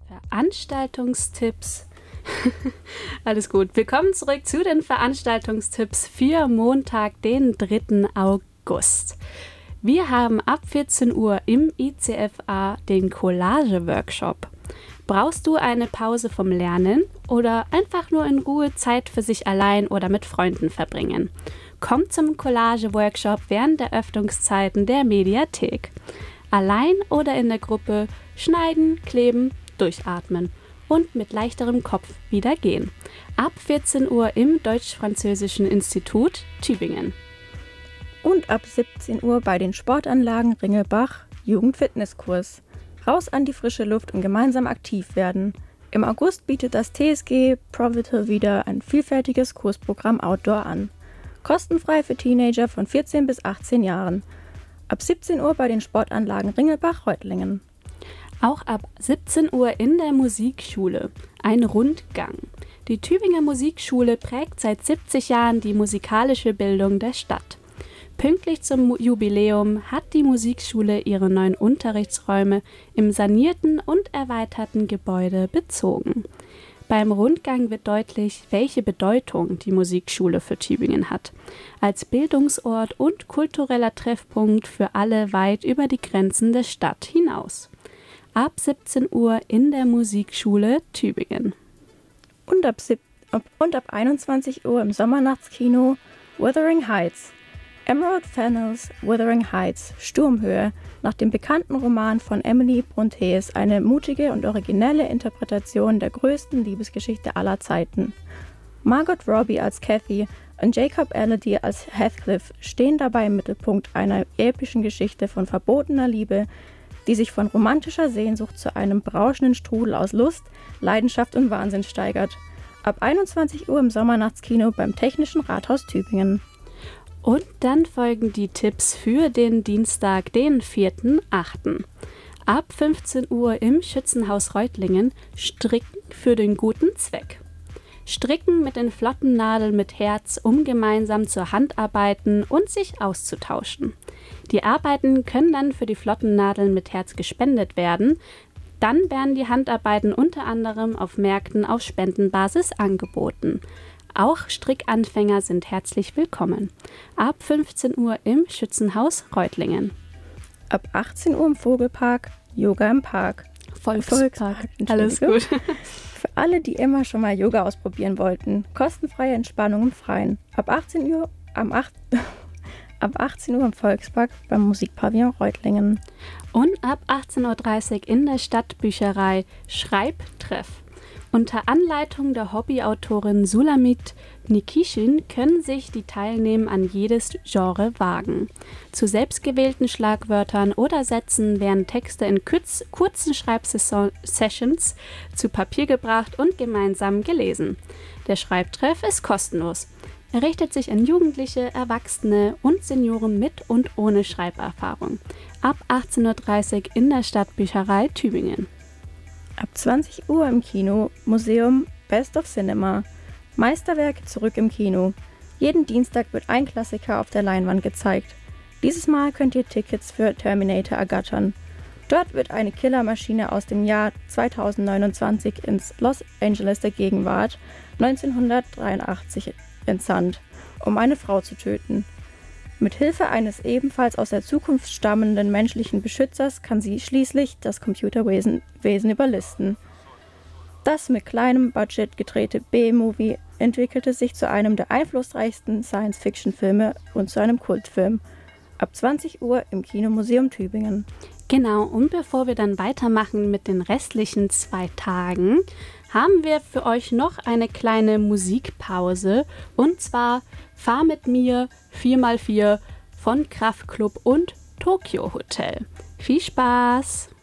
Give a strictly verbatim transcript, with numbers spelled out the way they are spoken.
Veranstaltungstipps. Alles gut. Willkommen zurück zu den Veranstaltungstipps für Montag, den dritten August. Wir haben ab vierzehn Uhr im I C F A den Collage-Workshop. Brauchst du eine Pause vom Lernen oder einfach nur in Ruhe Zeit für sich allein oder mit Freunden verbringen? Komm zum Collage-Workshop während der Öffnungszeiten der Mediathek. Allein oder in der Gruppe schneiden, kleben, durchatmen und mit leichterem Kopf wieder gehen. Ab vierzehn Uhr im Deutsch-Französischen Institut Tübingen. Und ab siebzehn Uhr bei den Sportanlagen Ringelbach Jugendfitnesskurs. Raus an die frische Luft und gemeinsam aktiv werden. Im August bietet das T S G Provital wieder ein vielfältiges Kursprogramm Outdoor an. Kostenfrei für Teenager von vierzehn bis achtzehn Jahren. Ab siebzehn Uhr bei den Sportanlagen Ringelbach-Reutlingen. Auch ab siebzehn Uhr in der Musikschule. Ein Rundgang. Die Tübinger Musikschule prägt seit siebzig Jahren die musikalische Bildung der Stadt. Pünktlich zum Jubiläum hat die Musikschule ihre neuen Unterrichtsräume im sanierten und erweiterten Gebäude bezogen. Beim Rundgang wird deutlich, welche Bedeutung die Musikschule für Tübingen hat. Als Bildungsort und kultureller Treffpunkt für alle weit über die Grenzen der Stadt hinaus. Ab siebzehn Uhr in der Musikschule Tübingen. Und ab, sieb- und ab einundzwanzig Uhr im Sommernachtskino Wuthering Heights. Emerald Fennells Wuthering Heights, Sturmhöhe, nach dem bekannten Roman von Emily Brontë, eine mutige und originelle Interpretation der größten Liebesgeschichte aller Zeiten. Margot Robbie als Kathy und Jacob Elordi als Heathcliff stehen dabei im Mittelpunkt einer epischen Geschichte von verbotener Liebe, die sich von romantischer Sehnsucht zu einem berauschenden Strudel aus Lust, Leidenschaft und Wahnsinn steigert. Ab einundzwanzig Uhr im Sommernachtskino beim Technischen Rathaus Tübingen. Und dann folgen die Tipps für den Dienstag, den vierten achten Ab fünfzehn Uhr im Schützenhaus Reutlingen Stricken für den guten Zweck. Stricken mit den flotten Nadeln mit Herz, um gemeinsam zur Handarbeiten und sich auszutauschen. Die Arbeiten können dann für die flotten Nadeln mit Herz gespendet werden. Dann werden die Handarbeiten unter anderem auf Märkten auf Spendenbasis angeboten. Auch Strickanfänger sind herzlich willkommen. Ab fünfzehn Uhr im Schützenhaus Reutlingen. Ab achtzehn Uhr im Vogelpark Yoga im Park. Volkspark. Volkspark. Alles gut. Für alle, die immer schon mal Yoga ausprobieren wollten. Kostenfreie Entspannung im Freien. Ab achtzehn Uhr am acht Ab achtzehn Uhr im Volkspark beim Musikpavillon Reutlingen. Und ab achtzehn Uhr dreißig in der Stadtbücherei Schreibtreff. Unter Anleitung der Hobbyautorin Sulamit Nikishin können sich die Teilnehmer an jedes Genre wagen. Zu selbstgewählten Schlagwörtern oder Sätzen werden Texte in kürz, kurzen Schreibsessions zu Papier gebracht und gemeinsam gelesen. Der Schreibtreff ist kostenlos. Er richtet sich an Jugendliche, Erwachsene und Senioren mit und ohne Schreiberfahrung. Ab achtzehn Uhr dreißig in der Stadtbücherei Tübingen. Ab zwanzig Uhr im Kino Museum Best of Cinema. Meisterwerke zurück im Kino. Jeden Dienstag wird ein Klassiker auf der Leinwand gezeigt. Dieses Mal könnt ihr Tickets für Terminator ergattern. Dort wird eine Killermaschine aus dem Jahr zweitausendneunundzwanzig ins Los Angeles der Gegenwart neunzehnhundertdreiundachtzig entsandt, um eine Frau zu töten. Mit Hilfe eines ebenfalls aus der Zukunft stammenden menschlichen Beschützers kann sie schließlich das Computerwesen Wesen überlisten. Das mit kleinem Budget gedrehte B-Movie entwickelte sich zu einem der einflussreichsten Science-Fiction-Filme und zu einem Kultfilm. Ab zwanzig Uhr im Kinomuseum Tübingen. Genau, und bevor wir dann weitermachen mit den restlichen zwei Tagen, haben wir für euch noch eine kleine Musikpause. Und zwar Fahr mit mir vier mal vier von Kraftklub und Tokyo Hotel. Viel Spaß!